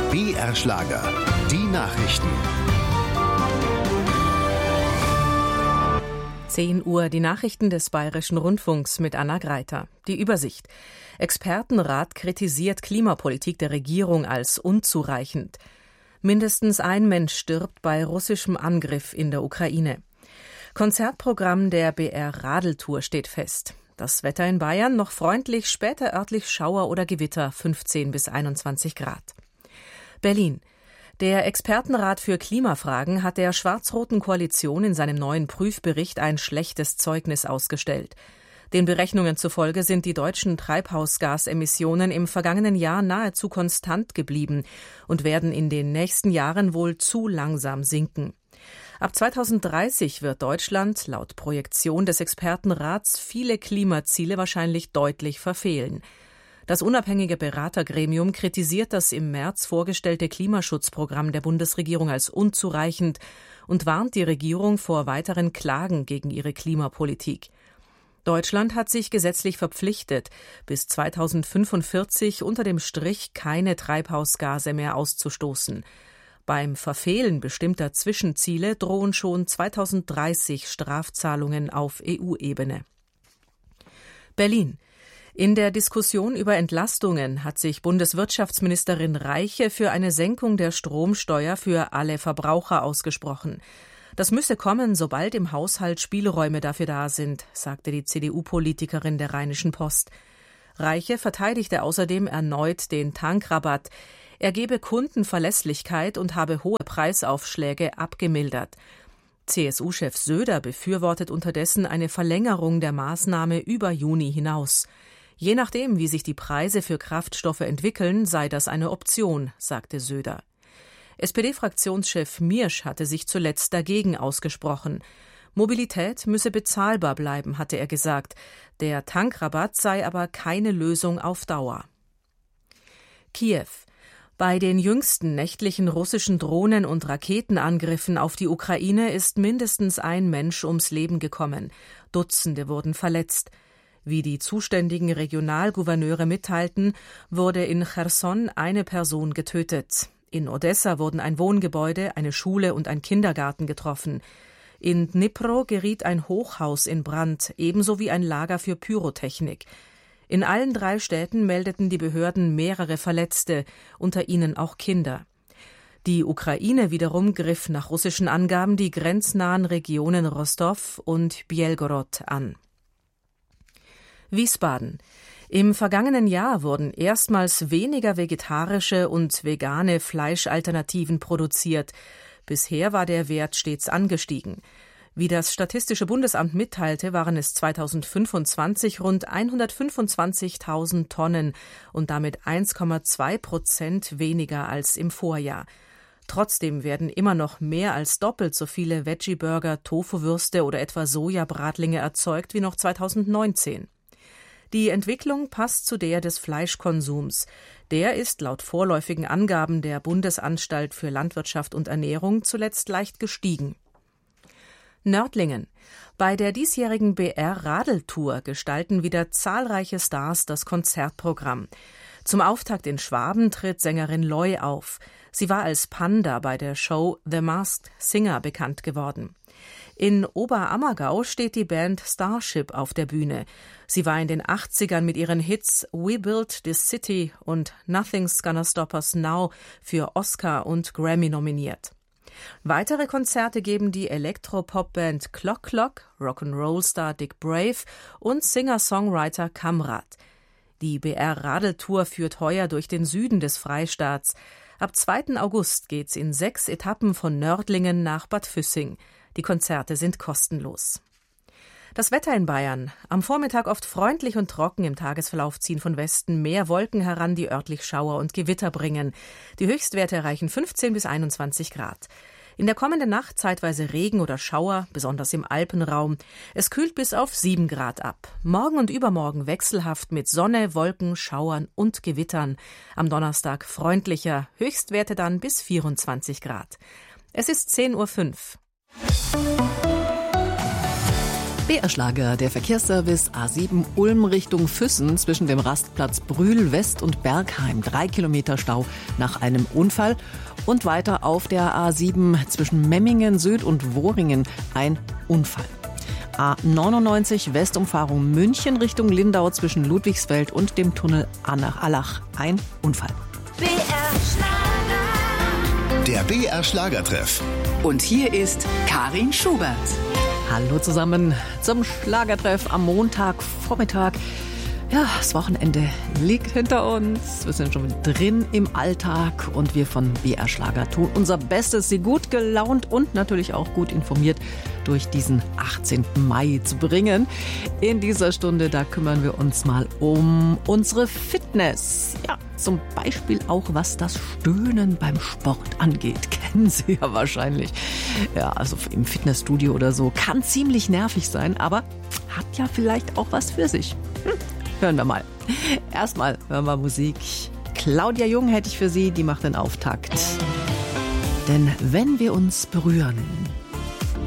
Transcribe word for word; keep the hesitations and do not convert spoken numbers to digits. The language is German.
B R Schlager, die Nachrichten. zehn Uhr, die Nachrichten des Bayerischen Rundfunks mit Anna Greiter. Die Übersicht. Expertenrat kritisiert Klimapolitik der Regierung als unzureichend. Mindestens ein Mensch stirbt bei russischem Angriff in der Ukraine. Konzertprogramm der B R Radeltour steht fest. Das Wetter in Bayern noch freundlich, später örtlich Schauer oder Gewitter, fünfzehn bis einundzwanzig Grad. Berlin. Der Expertenrat für Klimafragen hat der schwarz-roten Koalition in seinem neuen Prüfbericht ein schlechtes Zeugnis ausgestellt. Den Berechnungen zufolge sind die deutschen Treibhausgasemissionen im vergangenen Jahr nahezu konstant geblieben und werden in den nächsten Jahren wohl zu langsam sinken. Ab zweitausenddreißig wird Deutschland laut Projektion des Expertenrats viele Klimaziele wahrscheinlich deutlich verfehlen. Das unabhängige Beratergremium kritisiert das im März vorgestellte Klimaschutzprogramm der Bundesregierung als unzureichend und warnt die Regierung vor weiteren Klagen gegen ihre Klimapolitik. Deutschland hat sich gesetzlich verpflichtet, bis zweitausendfünfundvierzig unter dem Strich keine Treibhausgase mehr auszustoßen. Beim Verfehlen bestimmter Zwischenziele drohen schon zweitausenddreißig Strafzahlungen auf E U-Ebene. Berlin. In der Diskussion über Entlastungen hat sich Bundeswirtschaftsministerin Reiche für eine Senkung der Stromsteuer für alle Verbraucher ausgesprochen. Das müsse kommen, sobald im Haushalt Spielräume dafür da sind, sagte die C D U-Politikerin der Rheinischen Post. Reiche verteidigte außerdem erneut den Tankrabatt. Er gebe Kunden Verlässlichkeit und habe hohe Preisaufschläge abgemildert. C S U-Chef Söder befürwortet unterdessen eine Verlängerung der Maßnahme über Juni hinaus. Je nachdem, wie sich die Preise für Kraftstoffe entwickeln, sei das eine Option, sagte Söder. S P D-Fraktionschef Miersch hatte sich zuletzt dagegen ausgesprochen. Mobilität müsse bezahlbar bleiben, hatte er gesagt. Der Tankrabatt sei aber keine Lösung auf Dauer. Kiew. Bei den jüngsten nächtlichen russischen Drohnen- und Raketenangriffen auf die Ukraine ist mindestens ein Mensch ums Leben gekommen. Dutzende wurden verletzt. Wie die zuständigen Regionalgouverneure mitteilten, wurde in Cherson eine Person getötet. In Odessa wurden ein Wohngebäude, eine Schule und ein Kindergarten getroffen. In Dnipro geriet ein Hochhaus in Brand, ebenso wie ein Lager für Pyrotechnik. In allen drei Städten meldeten die Behörden mehrere Verletzte, unter ihnen auch Kinder. Die Ukraine wiederum griff nach russischen Angaben die grenznahen Regionen Rostow und Bjelgorod an. Wiesbaden. Im vergangenen Jahr wurden erstmals weniger vegetarische und vegane Fleischalternativen produziert. Bisher war der Wert stets angestiegen. Wie das Statistische Bundesamt mitteilte, waren es zweitausendfünfundzwanzig rund hundertfünfundzwanzigtausend Tonnen und damit eins Komma zwei Prozent weniger als im Vorjahr. Trotzdem werden immer noch mehr als doppelt so viele Veggie-Burger, Tofu-Würste oder etwa Sojabratlinge erzeugt wie noch zweitausendneunzehn. Die Entwicklung passt zu der des Fleischkonsums. Der ist laut vorläufigen Angaben der Bundesanstalt für Landwirtschaft und Ernährung zuletzt leicht gestiegen. Nördlingen. Bei der diesjährigen B R Radeltour gestalten wieder zahlreiche Stars das Konzertprogramm. Zum Auftakt in Schwaben tritt Sängerin Loi auf. Sie war als Panda bei der Show The Masked Singer bekannt geworden. In Oberammergau steht die Band Starship auf der Bühne. Sie war in den achtzigern mit ihren Hits We Built This City und Nothing's Gonna Stop Us Now für Oscar und Grammy nominiert. Weitere Konzerte geben die Elektropop-Band Clock Clock, Rock'n'Roll-Star Dick Brave und Singer-Songwriter Kamrat. Die B R Radeltour führt heuer durch den Süden des Freistaats. Ab zweiten August geht's in sechs Etappen von Nördlingen nach Bad Füssing. Die Konzerte sind kostenlos. Das Wetter in Bayern. Am Vormittag oft freundlich und trocken, im Tagesverlauf ziehen von Westen mehr Wolken heran, die örtlich Schauer und Gewitter bringen. Die Höchstwerte erreichen fünfzehn bis einundzwanzig Grad. In der kommenden Nacht zeitweise Regen oder Schauer, besonders im Alpenraum. Es kühlt bis auf sieben Grad ab. Morgen und übermorgen wechselhaft mit Sonne, Wolken, Schauern und Gewittern. Am Donnerstag freundlicher, Höchstwerte dann bis vierundzwanzig Grad. Es ist zehn Uhr fünf. B R-Schlager, der Verkehrsservice A sieben Ulm Richtung Füssen zwischen dem Rastplatz Brühl West und Bergheim. Drei Kilometer Stau nach einem Unfall. Und weiter auf der A sieben zwischen Memmingen Süd und Wohringen ein Unfall. A neunundneunzig Westumfahrung München Richtung Lindau zwischen Ludwigsfeld und dem Tunnel Annach-Allach ein Unfall. B R-Schlager. Der B R-Schlagertreff. Und hier ist Karin Schubert. Hallo zusammen zum Schlagertreff am Montagvormittag. Ja, das Wochenende liegt hinter uns. Wir sind schon drin im Alltag und wir von B R Schlager tun unser Bestes, Sie gut gelaunt und natürlich auch gut informiert durch diesen achtzehnten Mai zu bringen. In dieser Stunde, da kümmern wir uns mal um unsere Fitness. Ja, zum Beispiel auch, was das Stöhnen beim Sport angeht. Kennen Sie ja wahrscheinlich. Ja, also im Fitnessstudio oder so. Kann ziemlich nervig sein, aber hat ja vielleicht auch was für sich. Hm. Hören wir mal. Erstmal hören wir Musik. Claudia Jung hätte ich für Sie, die macht den Auftakt. Denn wenn wir uns berühren,